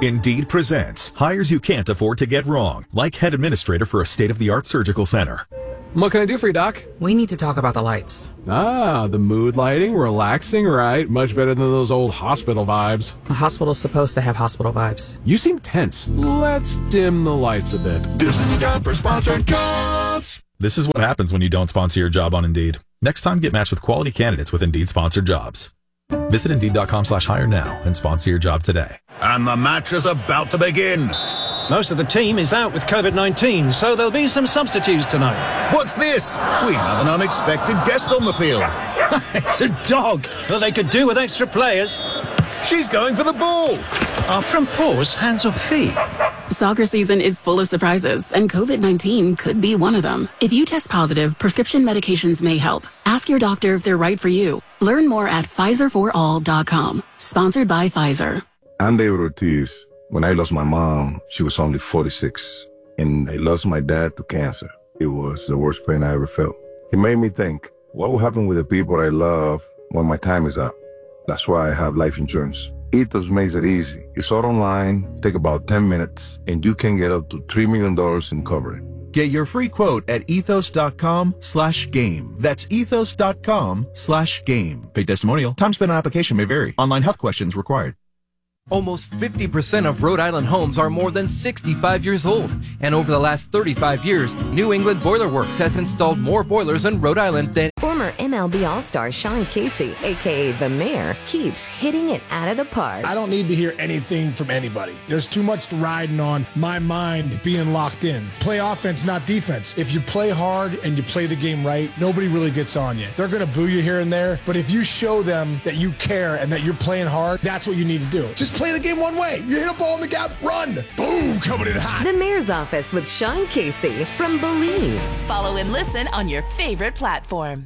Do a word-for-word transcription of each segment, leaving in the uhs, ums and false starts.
Indeed presents hires you can't afford to get wrong, like head administrator for a state-of-the-art surgical center. What can I do for you, Doc? We need to talk about the lights. Ah, the mood lighting, relaxing, right? Much better than those old hospital vibes. The hospital's supposed to have hospital vibes. You seem tense. Let's dim the lights a bit. This is a job for sponsored jobs. This is what happens when you don't sponsor your job on Indeed. Next time, get matched with quality candidates with Indeed sponsored jobs. Visit Indeed.com slash hire now and sponsor your job today. And the match is about to begin. Most of the team is out with COVID nineteen, so there'll be some substitutes tonight. What's this? We have an unexpected guest on the field. It's a dog. Well, they could do with extra players. She's going for the ball. Are front paws hands or feet? Soccer season is full of surprises, and COVID nineteen could be one of them. If you test positive, prescription medications may help. Ask your doctor if they're right for you. Learn more at Pfizer for all dot com. Sponsored by Pfizer. I'm David Ortiz. When I lost my mom, she was only forty-six, and I lost my dad to cancer. It was the worst pain I ever felt. It made me think, what will happen with the people I love when my time is up? That's why I have life insurance. Ethos makes it easy. It's all online, take about ten minutes, and you can get up to three million dollars in coverage. Get your free quote at ethos.com slash game. That's ethos.com slash game. Paid testimonial. Time spent on application may vary. Online health questions required. Almost fifty percent of Rhode Island homes are more than sixty-five years old. And over the last thirty-five years, New England Boiler Works has installed more boilers in Rhode Island than... Former M L B All-Star Sean Casey, a k a. The Mayor, keeps hitting it out of the park. I don't need to hear anything from anybody. There's too much riding on my mind being locked in. Play offense, not defense. If you play hard and you play the game right, nobody really gets on you. They're going to boo you here and there, but if you show them that you care and that you're playing hard, that's what you need to do. Just play the game one way. You hit a ball in the gap, run. Boom, coming in hot. The Mayor's Office with Sean Casey from Believe. Follow and listen on your favorite platform.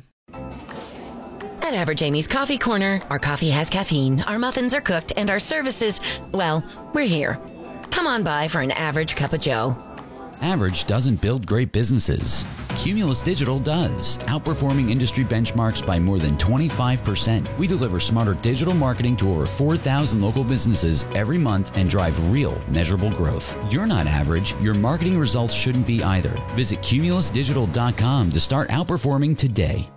At Average Amy's Coffee Corner, our coffee has caffeine, our muffins are cooked, and our services, well, we're here. Come on by for an average cup of joe. Average doesn't build great businesses. Cumulus Digital does, outperforming industry benchmarks by more than twenty-five percent. We deliver smarter digital marketing to over four thousand local businesses every month and drive real, measurable growth. You're not average. Your marketing results shouldn't be either. Visit cumulus digital dot com to start outperforming today.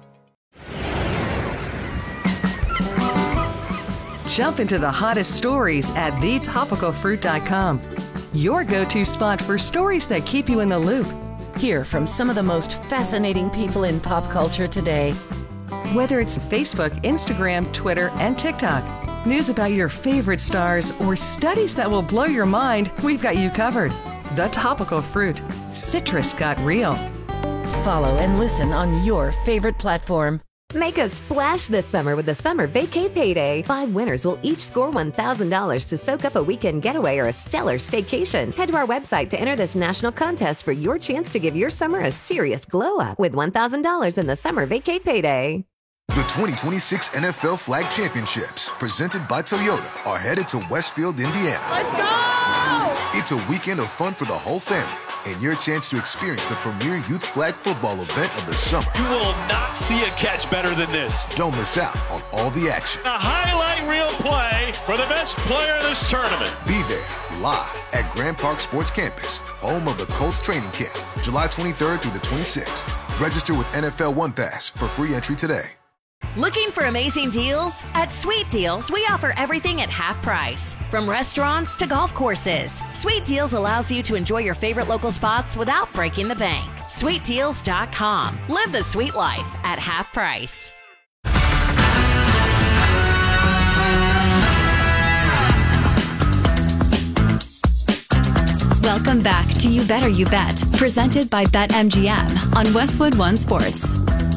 Jump into the hottest stories at the topical fruit dot com. Your go-to spot for stories that keep you in the loop. Hear from some of the most fascinating people in pop culture today. Whether it's Facebook, Instagram, Twitter, and TikTok, news about your favorite stars, or studies that will blow your mind, we've got you covered. The Topical Fruit. Citrus got real. Follow and listen on your favorite platform. Make a splash this summer with the Summer Vacay Payday. Five winners will each score one thousand dollars to soak up a weekend getaway or a stellar staycation. Head to our website to enter this national contest for your chance to give your summer a serious glow-up with one thousand dollars in the Summer Vacay Payday. The twenty twenty-six N F L Flag Championships, presented by Toyota, are headed to Westfield, Indiana. Let's go! It's a weekend of fun for the whole family, and your chance to experience the premier youth flag football event of the summer. You will not see a catch better than this. Don't miss out on all the action. A highlight reel play for the best player in this tournament. Be there live at Grand Park Sports Campus, home of the Colts training camp, July twenty-third through the twenty-sixth. Register with N F L One Pass for free entry today. Looking for amazing deals? At Sweet Deals, we offer everything at half price. From restaurants to golf courses, Sweet Deals allows you to enjoy your favorite local spots without breaking the bank. sweet deals dot com. Live the sweet life at half price. Welcome back to You Better You Bet, presented by BetMGM on Westwood One Sports.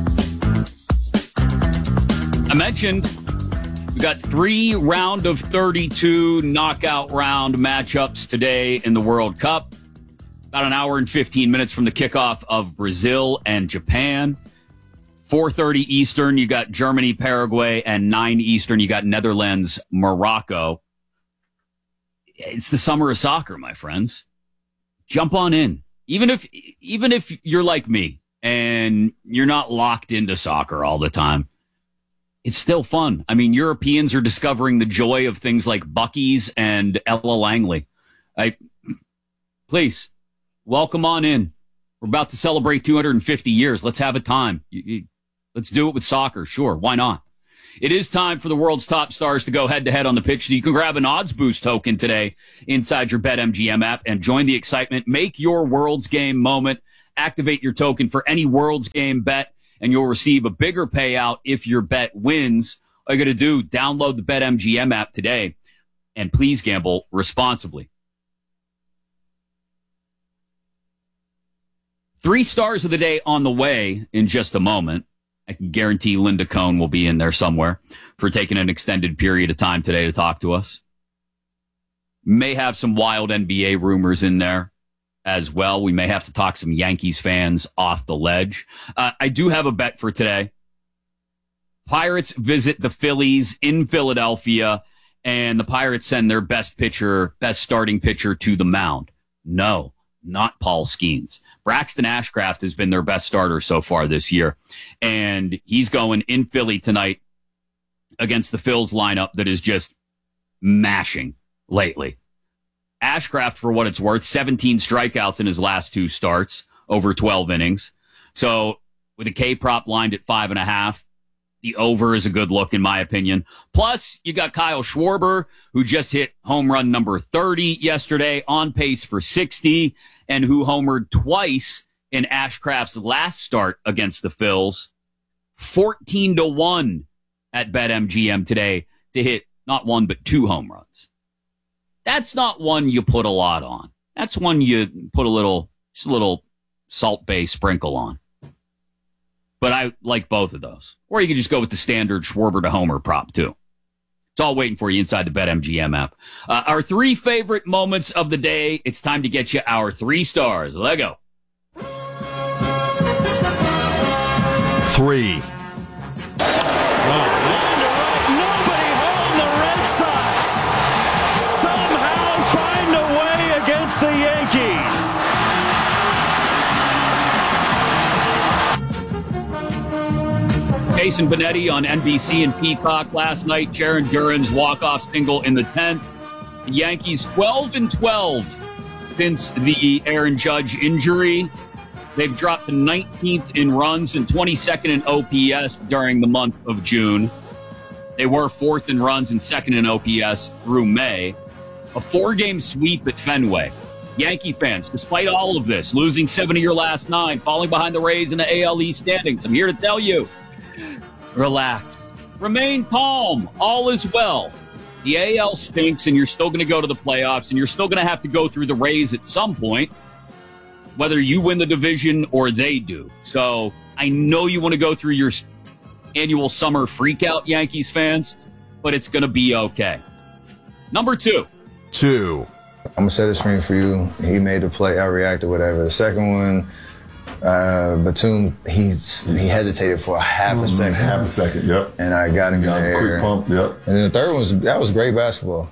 I mentioned we got three round of thirty-two knockout round matchups today in the World Cup. About an hour and fifteen minutes from the kickoff of Brazil and Japan. four thirty Eastern, you got Germany, Paraguay, and nine Eastern, you got Netherlands, Morocco. It's the summer of soccer, my friends. Jump on in. Even if, even if you're like me and you're not locked into soccer all the time, it's still fun. I mean, Europeans are discovering the joy of things like Buc-ee's and Ella Langley. I, please, welcome on in. We're about to celebrate two hundred fifty years. Let's have a time. You, you, let's do it with soccer. Sure, why not? It is time for the world's top stars to go head-to-head on the pitch. So you can grab an Odds Boost token today inside your BetMGM app and join the excitement. Make your World's Game moment. Activate your token for any World's Game bet, and you'll receive a bigger payout if your bet wins. All you got to do, download the BetMGM app today, and please gamble responsibly. Three stars of the day on the way in just a moment. I can guarantee Linda Cohn will be in there somewhere for taking an extended period of time today to talk to us. May have some wild N B A rumors in there as well. We may have to talk some Yankees fans off the ledge. Uh, I do have a bet for today. Pirates visit the Phillies in Philadelphia, and the Pirates send their best pitcher, best starting pitcher to the mound. No, not Paul Skeens. Braxton Ashcraft has been their best starter so far this year, and he's going in Philly tonight against the Phils lineup that is just mashing lately. Ashcraft, for what it's worth, seventeen strikeouts in his last two starts over twelve innings. So with a K prop lined at five and a half, the over is a good look, in my opinion. Plus, you got Kyle Schwarber, who just hit home run number thirty yesterday, on pace for sixty, and who homered twice in Ashcraft's last start against the Phils. fourteen to one at BetMGM today to hit not one, but two home runs. That's not one you put a lot on. That's one you put a little, just a little Salt Bay sprinkle on. But I like both of those. Or you can just go with the standard Schwarber to homer prop, too. It's all waiting for you inside the BetMGM app. Uh, our three favorite moments of the day. It's time to get you our three stars. Let go. Three. Nobody home. The Red Sox somehow find a way against the Yankees. Jason Benetti on N B C and Peacock last night. Jaron Duran's walk-off single in the tenth. The Yankees twelve and twelve since the Aaron Judge injury. They've dropped to nineteenth in runs and twenty-second in O P S during the month of June. They were fourth in runs and second in O P S through May. A four-game sweep at Fenway. Yankee fans, despite all of this, losing seven of your last nine, falling behind the Rays in the A L East standings, I'm here to tell you, relax. Remain calm. All is well. The A L stinks, and you're still going to go to the playoffs, and you're still going to have to go through the Rays at some point, whether you win the division or they do. So I know you want to go through your annual summer freakout, Yankees fans, but it's going to be okay. Number two. Two. I'm going to set a screen for you. He made the play. I reacted, whatever. The second one, uh, Batum, he's, he hesitated for a half a second. Half a second, yep. And I got him got in a there. quick pump, yep. And then the third one was, that was great basketball.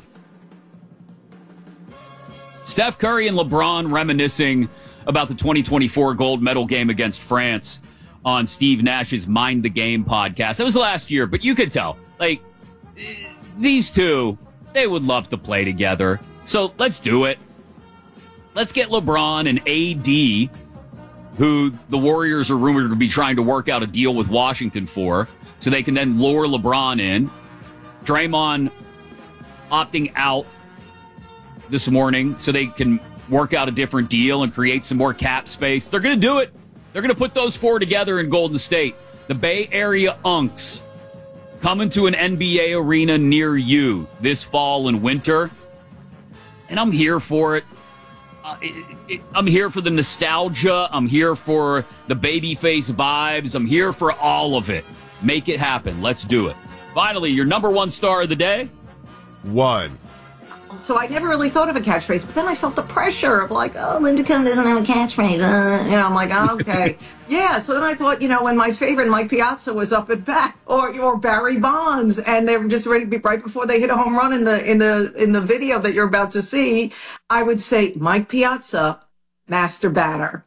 Steph Curry and LeBron reminiscing about the twenty twenty-four gold medal game against France on Steve Nash's Mind the Game podcast. It was last year, but you could tell, like, these two, they would love to play together. So let's do it. Let's get LeBron and A D, who the Warriors are rumored to be trying to work out a deal with Washington for, so they can then lure LeBron in. Draymond opting out this morning so they can work out a different deal and create some more cap space. They're going to do it. They're going to put those four together in Golden State. The Bay Area Unks coming to an N B A arena near you this fall and winter. And I'm here for it. Uh, it, it. I'm here for the nostalgia. I'm here for the babyface vibes. I'm here for all of it. Make it happen. Let's do it. Finally, your number one star of the day. One. So I never really thought of a catchphrase, but then I felt the pressure of like, oh, Linda Cohn doesn't have a catchphrase. Uh, you know, I'm like, oh, okay. Yeah, so then I thought, you know, when my favorite, Mike Piazza, was up at bat, or or Barry Bonds, and they were just ready to be right before they hit a home run in the in the in the video that you're about to see, I would say, Mike Piazza, master batter.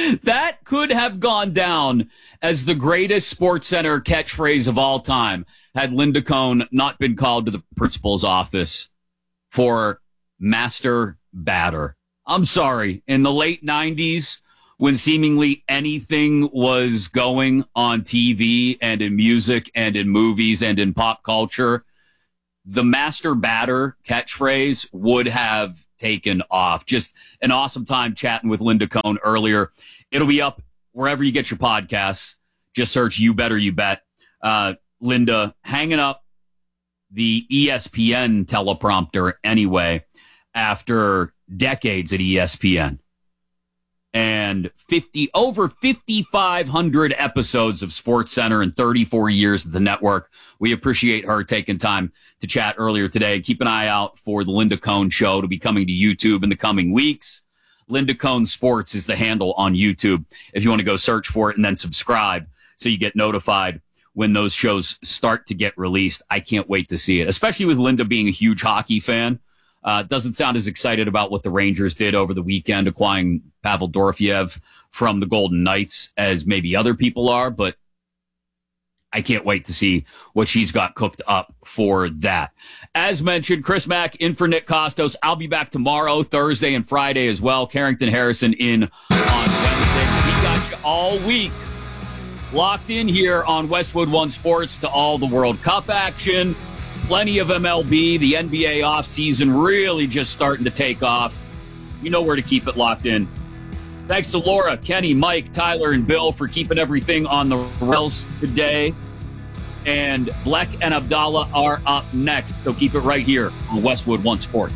That could have gone down as the greatest SportsCenter catchphrase of all time. had Linda Cohn not been called to the principal's office for master batter. I'm sorry. In the late nineties, when seemingly anything was going on T V and in music and in movies and in pop culture, the master batter catchphrase would have taken off. Just an awesome time chatting with Linda Cohn earlier. It'll be up wherever you get your podcasts. Just search You Better You Bet. Uh, Linda hanging up the E S P N teleprompter anyway after decades at E S P N. And fifty over fifty-five hundred episodes of SportsCenter and thirty-four years of the network. We appreciate her taking time to chat earlier today. Keep an eye out for the Linda Cohn Show to be coming to YouTube in the coming weeks. Linda Cohn Sports is the handle on YouTube if you want to go search for it and then subscribe so you get notified when those shows start to get released. I can't wait to see it, especially with Linda being a huge hockey fan. Uh, doesn't sound as excited about what the Rangers did over the weekend, acquiring Pavel Dorofeyev from the Golden Knights as maybe other people are, but I can't wait to see what she's got cooked up for that. As mentioned, Chris Mack in for Nick Costos. I'll be back tomorrow, Thursday, and Friday as well. Carrington Harrison in on Wednesday. We got you all week locked in here on Westwood One Sports to all the World Cup action. Plenty of M L B, the N B A offseason really just starting to take off. You know where to keep it locked in. Thanks to Laura, Kenny, Mike, Tyler, and Bill for keeping everything on the rails today. And Bleck and Abdallah are up next, so keep it right here on Westwood One Sports.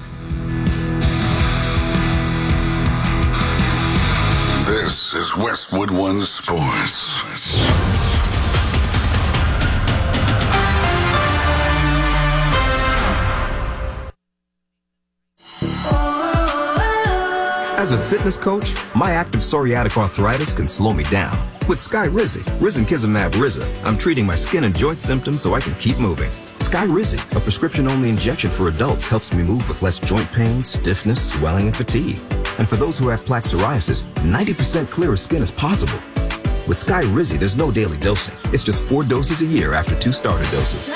This is Westwood One Sports. As a fitness coach, my active psoriatic arthritis can slow me down. With Skyrizi, Risankizumab Riza, I'm treating my skin and joint symptoms so I can keep moving. Skyrizi, a prescription-only injection for adults, helps me move with less joint pain, stiffness, swelling, and fatigue. And for those who have plaque psoriasis, ninety percent clearer skin is possible. With Skyrizi, there's no daily dosing. It's just four doses a year after two starter doses.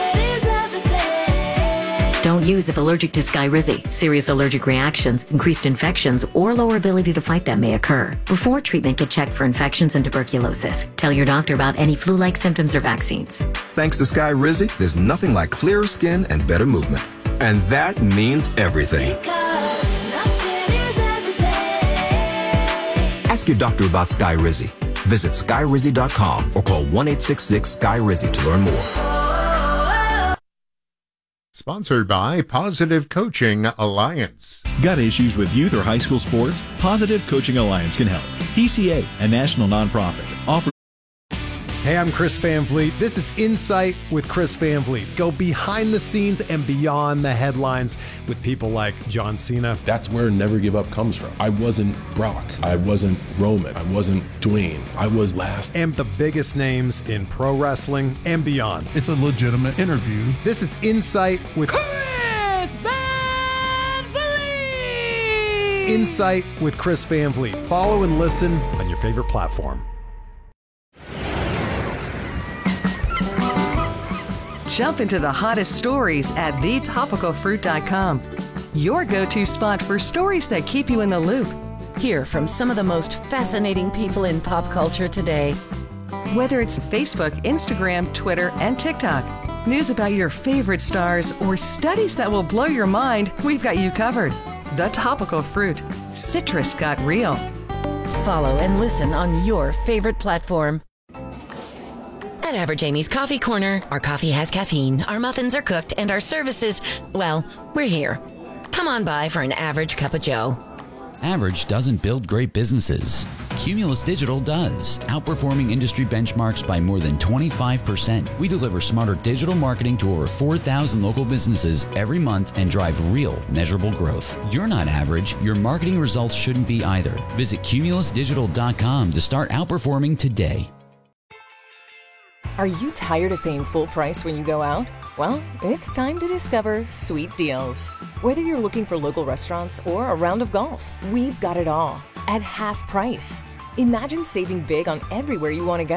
Don't use if allergic to Skyrizi. Serious allergic reactions, increased infections, or lower ability to fight them may occur. Before treatment, get checked for infections and tuberculosis. Tell your doctor about any flu-like symptoms or vaccines. Thanks to Skyrizi, there's nothing like clearer skin and better movement. And that means everything. Ask your doctor about Skyrizi. Visit Skyrizi dot com or call one eight six six Sky Rizi to learn more. Sponsored by Positive Coaching Alliance. Got issues with youth or high school sports? Positive Coaching Alliance can help. P C A, a national nonprofit, offers. Hey, I'm Chris Van Vliet. This is Insight with Chris Van Vliet. Go behind the scenes and beyond the headlines with people like John Cena. That's where Never Give Up comes from. I wasn't Brock. I wasn't Roman. I wasn't Dwayne. I was last. And the biggest names in pro wrestling and beyond. It's a legitimate interview. This is Insight with Chris Van Vliet. Insight with Chris Van Vliet. Follow and listen on your favorite platform. Jump into the hottest stories at the topical fruit dot com. Your go-to spot for stories that keep you in the loop. Hear from some of the most fascinating people in pop culture today. Whether it's Facebook, Instagram, Twitter, and TikTok, news about your favorite stars, or studies that will blow your mind, we've got you covered. The Topical Fruit. Citrus got real. Follow and listen on your favorite platform. At Average Amy's Coffee Corner, our coffee has caffeine, our muffins are cooked, and our services, well, we're here. Come on by for an average cup of joe. Average doesn't build great businesses. Cumulus Digital does, outperforming industry benchmarks by more than twenty-five percent. We deliver smarter digital marketing to over four thousand local businesses every month and drive real, measurable growth. You're not average. Your marketing results shouldn't be either. Visit cumulus digital dot com to start outperforming today. Are you tired of paying full price when you go out? Well, it's time to discover Sweet Deals. Whether you're looking for local restaurants or a round of golf, we've got it all at half price. Imagine saving big on everywhere you want to go.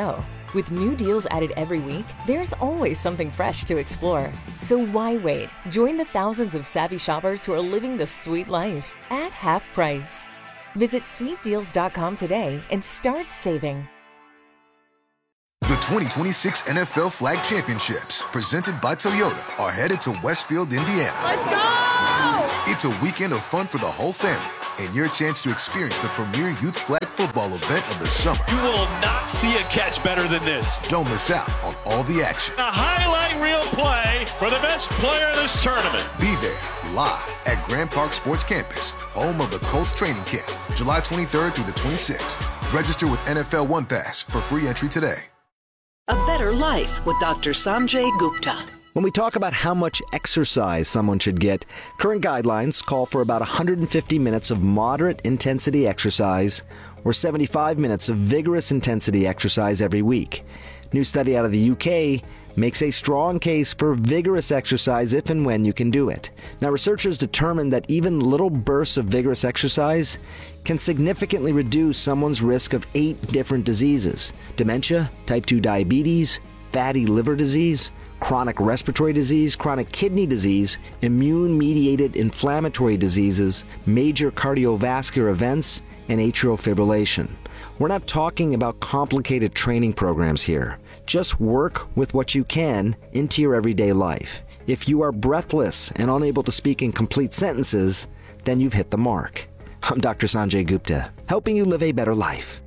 With new deals added every week, there's always something fresh to explore. So why wait? Join the thousands of savvy shoppers who are living the sweet life at half price. Visit sweet deals dot com today and start saving. The twenty twenty-six N F L Flag Championships, presented by Toyota, are headed to Westfield, Indiana. Let's go! It's a weekend of fun for the whole family and your chance to experience the premier youth flag football event of the summer. You will not see a catch better than this. Don't miss out on all the action. A highlight reel play for the best player of this tournament. Be there live at Grand Park Sports Campus, home of the Colts training camp, July twenty-third through the twenty-sixth. Register with N F L One Pass for free entry today. A better life with Doctor Sanjay Gupta. When we talk about how much exercise someone should get, current guidelines call for about one hundred fifty minutes of moderate intensity exercise or seventy-five minutes of vigorous intensity exercise every week. New study out of the U K makes a strong case for vigorous exercise if and when you can do it. Now, researchers determined that even little bursts of vigorous exercise can significantly reduce someone's risk of eight different diseases: dementia, type two diabetes, fatty liver disease, chronic respiratory disease, chronic kidney disease, immune-mediated inflammatory diseases, major cardiovascular events, and atrial fibrillation. We're not talking about complicated training programs here. Just work with what you can into your everyday life. If you are breathless and unable to speak in complete sentences, then you've hit the mark. I'm Doctor Sanjay Gupta, helping you live a better life.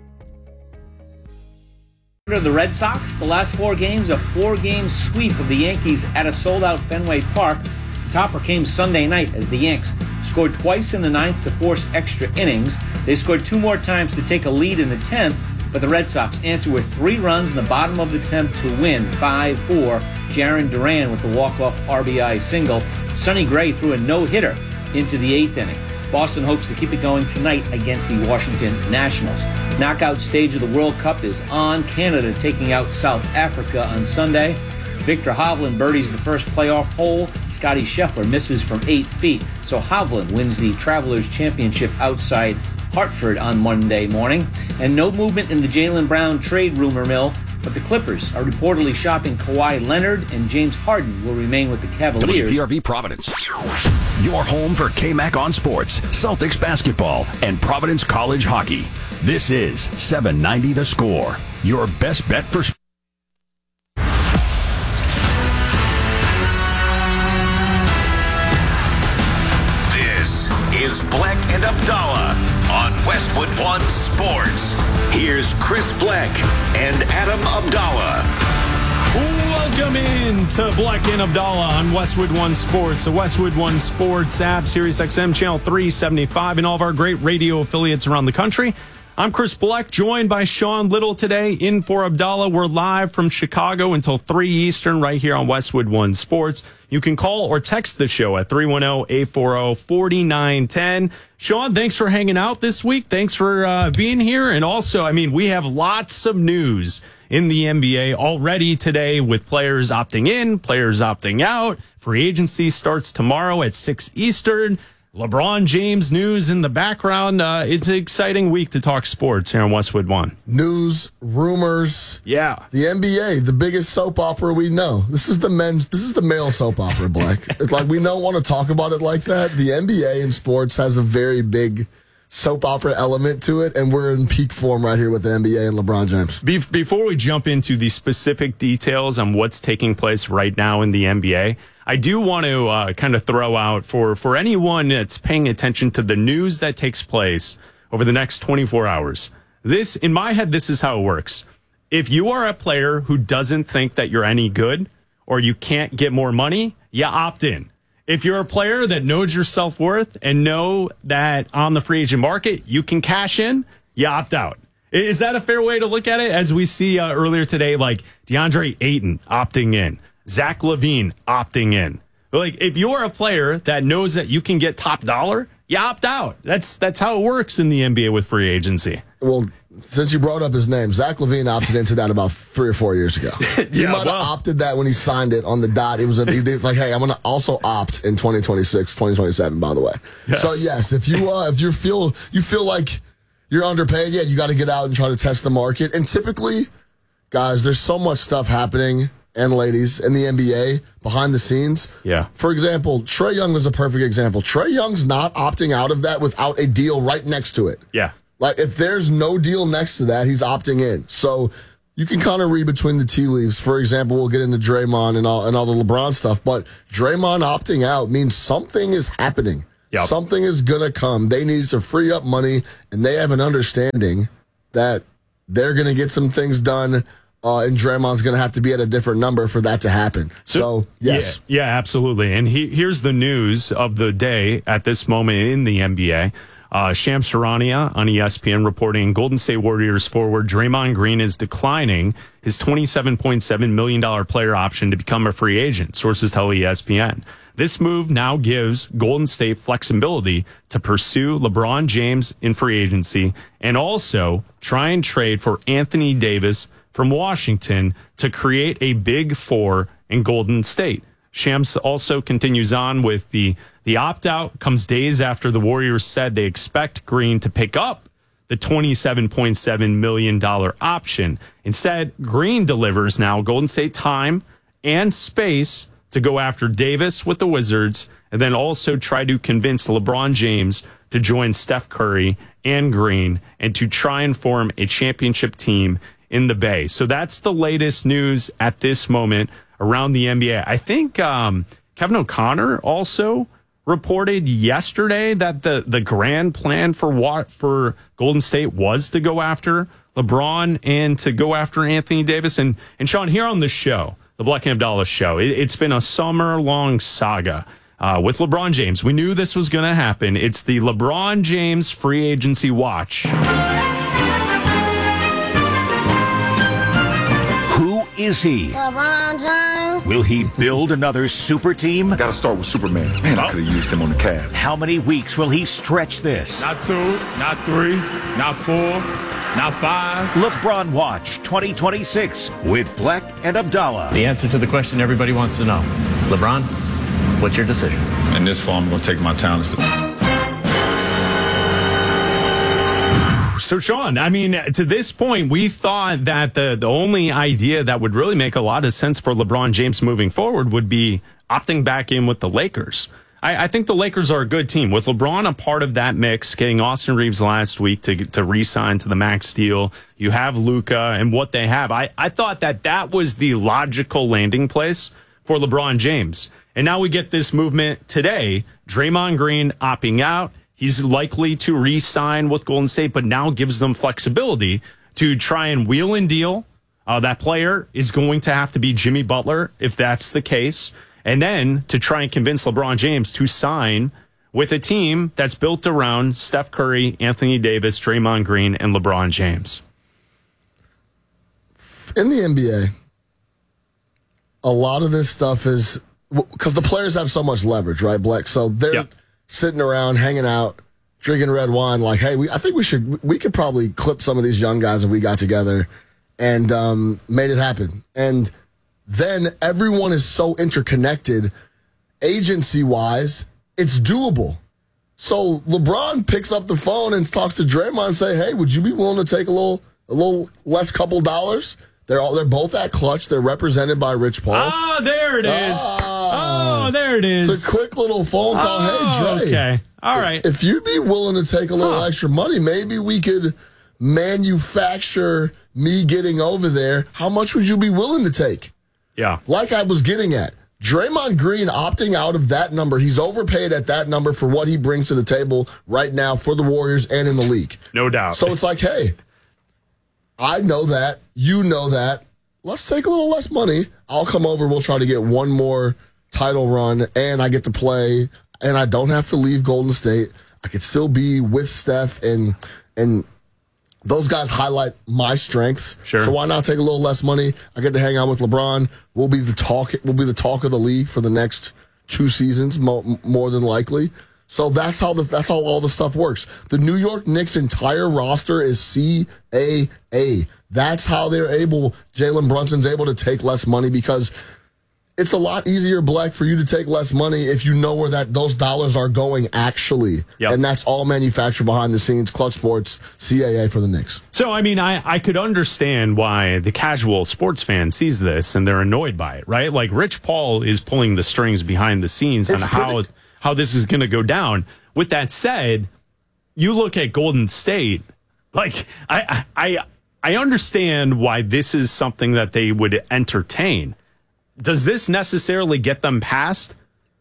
Of the Red Sox, the last four games, a four-game sweep of the Yankees at a sold-out Fenway Park. The topper came Sunday night as the Yanks scored twice in the ninth to force extra innings. They scored two more times to take a lead in the tenth, but the Red Sox answered with three runs in the bottom of the tenth to win five four. Jarren Duran with the walk-off R B I single. Sonny Gray threw a no-hitter into the eighth inning. Boston hopes to keep it going tonight against the Washington Nationals. Knockout stage of the World Cup is on. Canada taking out South Africa on Sunday. Victor Hovland birdies the first playoff hole. Scotty Scheffler misses from eight feet. So Hovland wins the Travelers Championship outside Hartford on Monday morning. And no movement in the Jaylen Brown trade rumor mill, but the Clippers are reportedly shopping Kawhi Leonard, and James Harden will remain with the Cavaliers. W P R V Providence, your home for K-Mac on Sports, Celtics basketball, and Providence College hockey. This is seven ninety The Score, your best bet for sports. This is Black and Abdallah on Westwood One Sports. Here's Chris Black and Adam Abdallah. Welcome in to Black and Abdallah on Westwood One Sports, the Westwood One Sports app, Sirius X M channel three seventy-five, and all of our great radio affiliates around the country. I'm Chris Black, joined by Sean Little today, in for Abdallah. We're live from Chicago until three Eastern right here on Westwood One Sports. You can call or text the show at three one zero, eight four zero, four nine one zero. Sean, thanks for hanging out this week. Thanks for uh, being here. And also, I mean, we have lots of news in the N B A already today, with players opting in, players opting out. Free agency starts tomorrow at six Eastern. LeBron James news in the background. Uh, it's an exciting week to talk sports here on Westwood One. News, rumors. Yeah. The N B A, the biggest soap opera we know. This is the men's, this is the male soap opera, Black. It's like, we don't want to talk about it like that. The N B A in sports has a very big soap opera element to it, and we're in peak form right here with the N B A and LeBron James. Be- before we jump into the specific details on what's taking place right now in the N B A, I do want to uh, kind of throw out for, for anyone that's paying attention to the news that takes place over the next twenty-four hours. This, in my head, this is how it works. If you are a player who doesn't think that you're any good or you can't get more money, you opt in. If you're a player that knows your self-worth and know that on the free agent market you can cash in, you opt out. Is that a fair way to look at it? As we see uh, earlier today, like DeAndre Ayton opting in, Zach LaVine opting in. Like, if you're a player that knows that you can get top dollar, you opt out. That's that's how it works in the N B A with free agency. Well, since you brought up his name, Zach LaVine opted into that about three or four years ago. yeah, he might have well, opted that when he signed it on the dot. It was a, it's like, hey, I'm going to also opt in twenty twenty-six, twenty twenty-seven, by the way. Yes. So, yes, if you uh, if you feel you feel like you're underpaid, yeah, you got to get out and try to test the market. And typically, guys, there's so much stuff happening, and ladies, in the N B A behind the scenes. Yeah. For example, Trae Young is a perfect example. Trae Young's not opting out of that without a deal right next to it. Yeah. Like, if there's no deal next to that, he's opting in. So you can kind of read between the tea leaves. For example, we'll get into Draymond and all and all the LeBron stuff, but Draymond opting out means something is happening. Yep. Something is going to come. They need to free up money, and they have an understanding that they're going to get some things done. Uh, and Draymond's going to have to be at a different number for that to happen. So, yes. Yeah, yeah, absolutely. And he, here's the news of the day at this moment in the N B A. Uh, Shams Charania on E S P N reporting Golden State Warriors forward Draymond Green is declining his twenty-seven point seven million dollars player option to become a free agent, sources tell E S P N. This move now gives Golden State flexibility to pursue LeBron James in free agency and also try and trade for Anthony Davis from Washington to create a big four in Golden State. Shams also continues on with the, the opt-out comes days after the Warriors said they expect Green to pick up the twenty-seven point seven million dollars option. Instead, Green delivers now Golden State time and space to go after Davis with the Wizards and then also try to convince LeBron James to join Steph Curry and Green and to try and form a championship team in the Bay. So that's the latest news at this moment around the N B A. I think um, Kevin O'Connor also reported yesterday that the, the grand plan for what for Golden State was to go after LeBron and to go after Anthony Davis. And, and Sean, here on the show, the Black and Abdallah show, it, it's been a summer-long saga uh, with LeBron James. We knew this was going to happen. It's the LeBron James free agency watch. Is he? LeBron James. Will he build another super team? Gotta start with Superman. Man, I could have used him on the Cavs. How many weeks will he stretch this? Not two, not three, not four, not five. LeBron Watch twenty twenty-six with Black and Abdallah. The answer to the question everybody wants to know. LeBron, what's your decision? In this form, I'm going to take my talents to... So, Sean, I mean, to this point, we thought that the, the only idea that would really make a lot of sense for LeBron James moving forward would be opting back in with the Lakers. I, I think the Lakers are a good team. With LeBron a part of that mix, getting Austin Reeves last week to to re-sign to the max deal, you have Luka and what they have. I, I thought that that was the logical landing place for LeBron James. And now we get this movement today, Draymond Green opting out. He's likely to re-sign with Golden State, but now gives them flexibility to try and wheel and deal. Uh, that player is going to have to be Jimmy Butler, if that's the case. And then to try and convince LeBron James to sign with a team that's built around Steph Curry, Anthony Davis, Draymond Green, and LeBron James. In the N B A, a lot of this stuff is... Because the players have so much leverage, right, Black? So they're... Yep. Sitting around, hanging out, drinking red wine, like, hey, we, I think we should, we could probably clip some of these young guys if we got together and um, made it happen. And then everyone is so interconnected, agency-wise, it's doable. So LeBron picks up the phone and talks to Draymond and say, hey, would you be willing to take a little, a little less couple dollars? They're all, they're both at Clutch. They're represented by Rich Paul. Ah, there it is. Ah, oh, there it is. It's a quick little phone call. Oh, hey, Dre. Okay. All right. If you'd be willing to take a little huh. extra money, maybe we could manufacture me getting over there. How much would you be willing to take? Yeah. Like I was getting at. Draymond Green opting out of that number. He's overpaid at that number for what he brings to the table right now for the Warriors and in the league. No doubt. So it's like, hey, I know that. You know that. Let's take a little less money. I'll come over. We'll try to get one more title run, and I get to play, and I don't have to leave Golden State. I could still be with Steph, and and those guys highlight my strengths. Sure. So why not take a little less money? I get to hang out with LeBron. We'll be the talk. We'll be the talk of the league for the next two seasons, mo- more than likely. So that's how the, that's how all the stuff works. The New York Knicks' entire roster is C A A. That's how they're able. Jalen Brunson's able to take less money because it's a lot easier, Black, for you to take less money if you know where that those dollars are going actually. Yep. And that's all manufactured behind the scenes. Clutch Sports, C A A for the Knicks. So, I mean, I, I could understand why the casual sports fan sees this and they're annoyed by it, right? Like, Rich Paul is pulling the strings behind the scenes it's on pretty- how, how this is going to go down. With that said, you look at Golden State, like, I I I understand why this is something that they would entertain. Does this necessarily get them past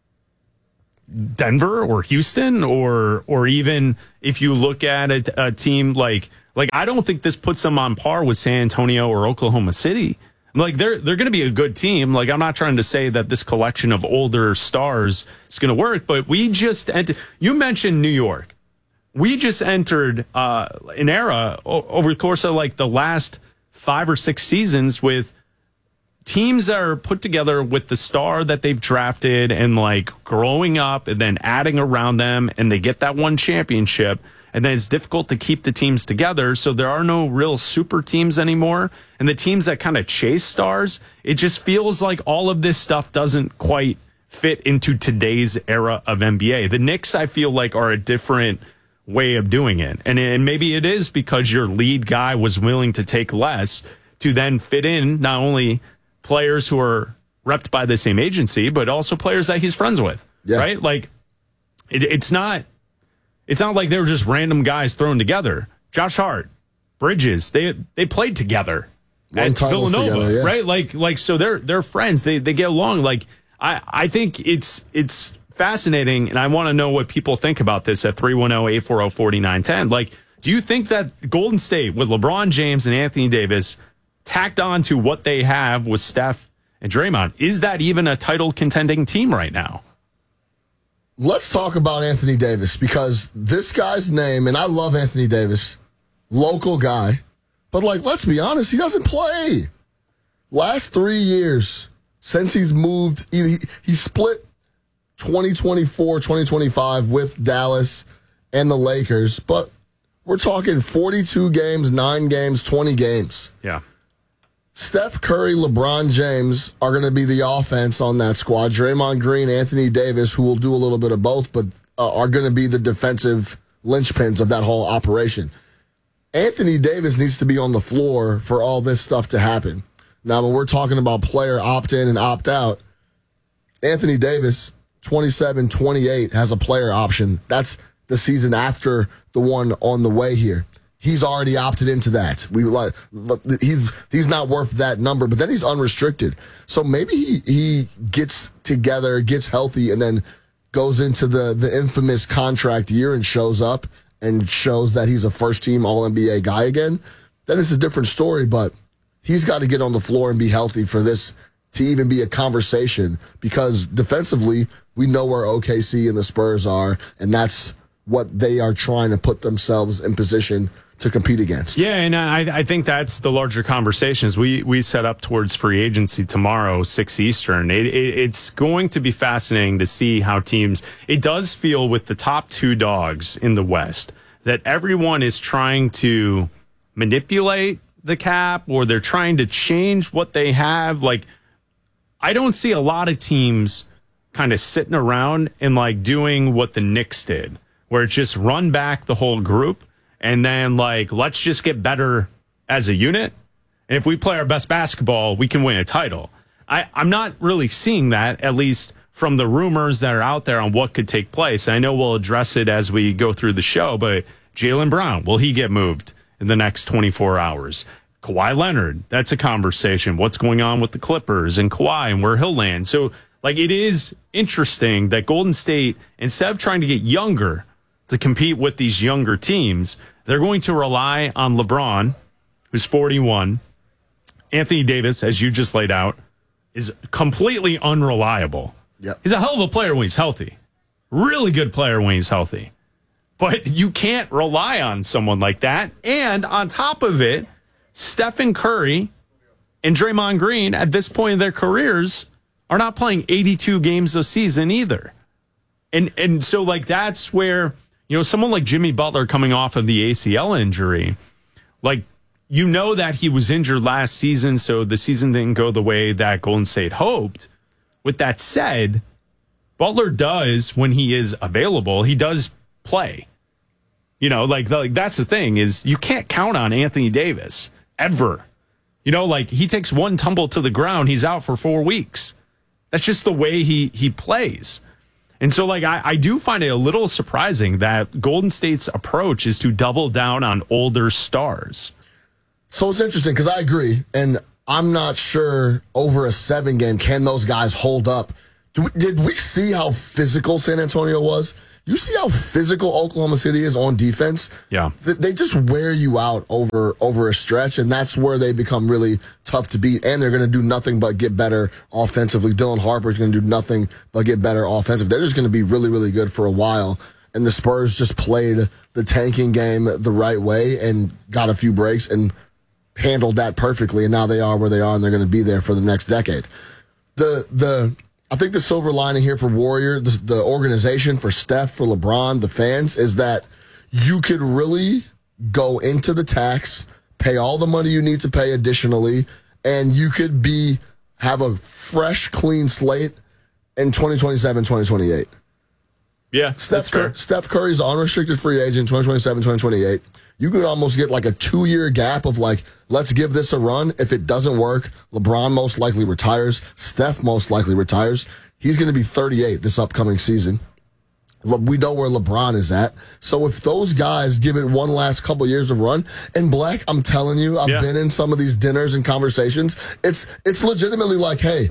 Denver or Houston, or or even if you look at a, a team like like I don't think this puts them on par with San Antonio or Oklahoma City. Like, they're they're going to be a good team. Like, I'm not trying to say that this collection of older stars is going to work, but we just ent- you mentioned New York. We just entered uh, an era o- over the course of like the last five or six seasons with teams that are put together with the star that they've drafted and like growing up and then adding around them, and they get that one championship, and then it's difficult to keep the teams together. So there are no real super teams anymore. And the teams that kind of chase stars, it just feels like all of this stuff doesn't quite fit into today's era of N B A. The Knicks, I feel like, are a different way of doing it. And, and maybe it is because your lead guy was willing to take less to then fit in not only players who are repped by the same agency, but also players that he's friends with, yeah. right? Like, it, it's not it's not like they were just random guys thrown together. Josh Hart, Bridges, they they played together at Villanova, together, yeah. right? Like like so they're they're friends. They they get along. Like I I think it's it's fascinating, and I want to know what people think about this at three one zero, eight four zero, four nine one zero. Like, do you think that Golden State with LeBron James and Anthony Davis tacked on to what they have with Steph and Draymond, is that even a title contending team right now? Let's talk about Anthony Davis, because this guy's name, and I love Anthony Davis, local guy, but like, let's be honest, he doesn't play. Last three years since he's moved, he, he split twenty twenty-four, twenty twenty-five with Dallas and the Lakers, but we're talking forty-two games, nine games, twenty games. Yeah. Steph Curry, LeBron James are going to be the offense on that squad. Draymond Green, Anthony Davis, who will do a little bit of both, but uh, are going to be the defensive linchpins of that whole operation. Anthony Davis needs to be on the floor for all this stuff to happen. Now, when we're talking about player opt-in and opt-out, Anthony Davis, twenty-seven twenty-eight, has a player option. That's the season after the one on the way here. He's already opted into that. We like he's he's not worth that number, but then he's unrestricted. So maybe he, he gets together, gets healthy, and then goes into the, the infamous contract year and shows up and shows that he's a first-team All N B A guy again. Then it's a different story, but he's got to get on the floor and be healthy for this to even be a conversation, because defensively, we know where O K C and the Spurs are, and that's what they are trying to put themselves in position to compete against. Yeah, and I, I think that's the larger conversation. As we, we set up towards free agency tomorrow, six Eastern. It, it, it's going to be fascinating to see how teams... It does feel with the top two dogs in the West that everyone is trying to manipulate the cap, or they're trying to change what they have. Like, I don't see a lot of teams kind of sitting around and like doing what the Knicks did, where it's just run back the whole group and then, like, let's just get better as a unit. And if we play our best basketball, we can win a title. I, I'm not really seeing that, at least from the rumors that are out there on what could take place. I know we'll address it as we go through the show, but Jaylen Brown, will he get moved in the next twenty-four hours? Kawhi Leonard, that's a conversation. What's going on with the Clippers and Kawhi and where he'll land? So, like, it is interesting that Golden State, instead of trying to get younger to compete with these younger teams, they're going to rely on LeBron, who's forty-one. Anthony Davis, as you just laid out, is completely unreliable. Yep. He's a hell of a player when he's healthy. Really good player when he's healthy. But you can't rely on someone like that. And on top of it, Stephen Curry and Draymond Green, at this point in their careers, are not playing eighty-two games a season either. And and so, like, that's where, you know, someone like Jimmy Butler coming off of the A C L injury, like, you know that he was injured last season, so the season didn't go the way that Golden State hoped. with that said, Butler does, when he is available, he does play. You know, like, like that's the thing is you can't count on Anthony Davis ever. You know, like he takes one tumble to the ground, he's out for four weeks. That's just the way he he plays. And so, like, I, I do find it a little surprising that Golden State's approach is to double down on older stars. So it's interesting because I agree, and I'm not sure over a seven game, can those guys hold up? Do we, did we see how physical San Antonio was? You see how physical Oklahoma City is on defense? Yeah. They just wear you out over over a stretch, and that's where they become really tough to beat, and they're going to do nothing but get better offensively. Dylan Harper is going to do nothing but get better offensively. They're just going to be really, really good for a while, and the Spurs just played the tanking game the right way and got a few breaks and handled that perfectly, and now they are where they are, and they're going to be there for the next decade. The the I think the silver lining here for Warrior, the, the organization, for Steph, for LeBron, the fans, is that you could really go into the tax, pay all the money you need to pay additionally, and you could be have a fresh, clean slate in twenty twenty-seven, twenty twenty-eight. Yeah, Steph, that's fair. Cur- Steph Curry's an unrestricted free agent twenty twenty-seven, twenty twenty-eight. You could almost get like a two-year gap of like, let's give this a run. If it doesn't work, LeBron most likely retires. Steph most likely retires. He's going to be thirty-eight this upcoming season. We know where LeBron is at. So if those guys give it one last couple years of run, and Black, I'm telling you, I've yeah. been in some of these dinners and conversations. It's it's legitimately like, hey,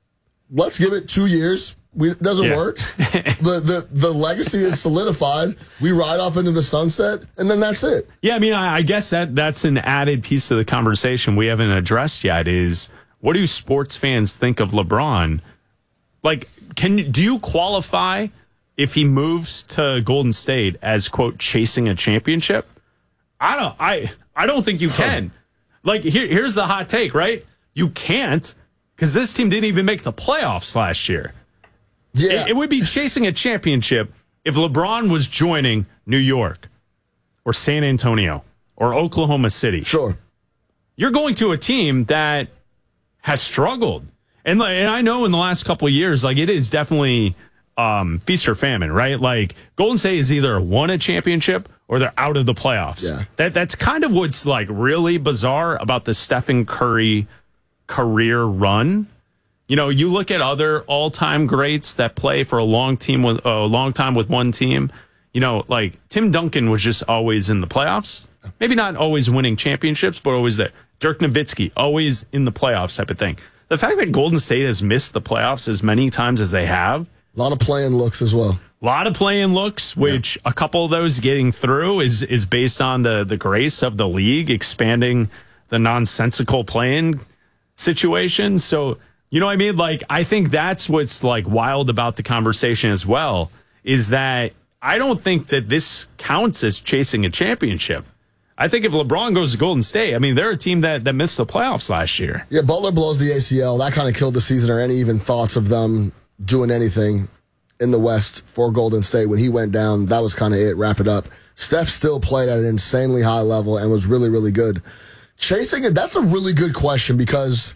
let's give it two years. We, it doesn't yeah. work. the, the the legacy is solidified. We ride off into the sunset, and then that's it. Yeah, I mean, I, I guess that that's an added piece of the conversation we haven't addressed yet is what do sports fans think of LeBron? Like, can do you qualify if he moves to Golden State as, quote, chasing a championship? I don't I I don't think you can. Like, here, here's the hot take, right? You can't, because this team didn't even make the playoffs last year. Yeah. It, it would be chasing a championship if LeBron was joining New York or San Antonio or Oklahoma City. Sure. You're going to a team that has struggled. And, like, and I know in the last couple of years, like, it is definitely um, feast or famine, right? Like, Golden State is either won a championship or they're out of the playoffs. Yeah. That That's kind of what's, like, really bizarre about the Stephen Curry career run. You know, you look at other all-time greats that play for a long team with a long time with one team. You know, like Tim Duncan was just always in the playoffs. Maybe not always winning championships, but always there. Dirk Nowitzki, always in the playoffs type of thing. The fact that Golden State has missed the playoffs as many times as they have. A lot of playing looks as well. A lot of playing looks, which yeah. a couple of those getting through is is based on the, the grace of the league, expanding the nonsensical playing situation. So, you know what I mean? Like, I think that's what's, like, wild about the conversation as well, is that I don't think that this counts as chasing a championship. I think if LeBron goes to Golden State, I mean, they're a team that, that missed the playoffs last year. Yeah, Butler blows the A C L. That kind of killed the season or any even thoughts of them doing anything in the West for Golden State. When he went down, that was kind of it. Wrap it up. Steph still played at an insanely high level and was really, really good. Chasing it, that's a really good question because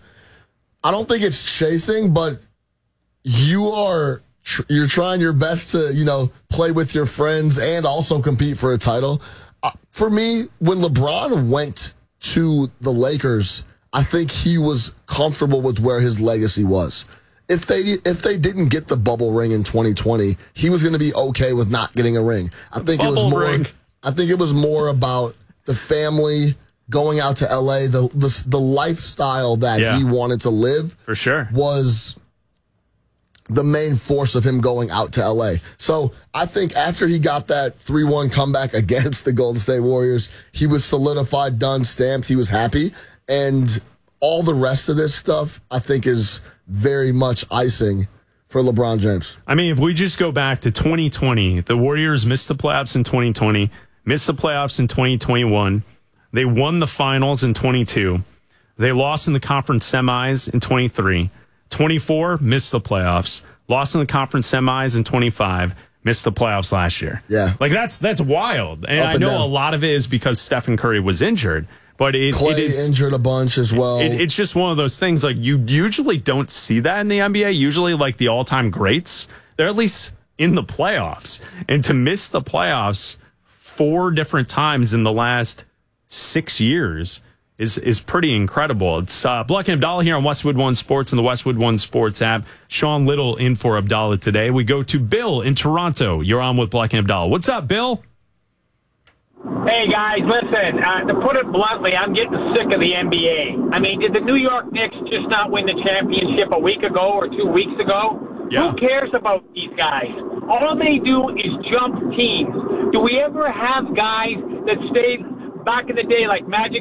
I don't think it's chasing, but you are tr- you're trying your best to, you know, play with your friends and also compete for a title. Uh, for me, when LeBron went to the Lakers, I think he was comfortable with where his legacy was. If they if they didn't get the bubble ring in twenty twenty, he was going to be okay with not getting a ring. I think bubble it was more. Ring. I think it was more about the family. Going out to L A, the the, the lifestyle that yeah. he wanted to live for sure was the main force of him going out to L A. So I think after he got that three one comeback against the Golden State Warriors, he was solidified, done, stamped. He was happy. And all the rest of this stuff, I think, is very much icing for LeBron James. I mean, if we just go back to twenty twenty, the Warriors missed the playoffs in twenty twenty, missed the playoffs in twenty twenty-one. They won the finals in twenty-two. They lost in the conference semis in twenty-three. twenty-four, missed the playoffs. Lost in the conference semis in twenty-five. Missed the playoffs last year. Yeah. Like, that's that's wild. And Up I and know down. a lot of it is because Stephen Curry was injured. But it, Clay it is injured a bunch as well. It, it's just one of those things. Like you usually don't see that in the N B A. Usually, like the all-time greats, they're at least in the playoffs. And to miss the playoffs four different times in the last six years is is pretty incredible. It's uh, Bleck and Abdallah here on Westwood One Sports and the Westwood One Sports app. Sean Little in for Abdallah today. We go to Bill in Toronto. You're on with Bleck and Abdallah. What's up, Bill? Hey, guys, listen, uh, to put it bluntly, I'm getting sick of the N B A. I mean, did the New York Knicks just not win the championship a week ago or two weeks ago? Yeah. Who cares about these guys? All they do is jump teams. Do we ever have guys that stayed back in the day like Magic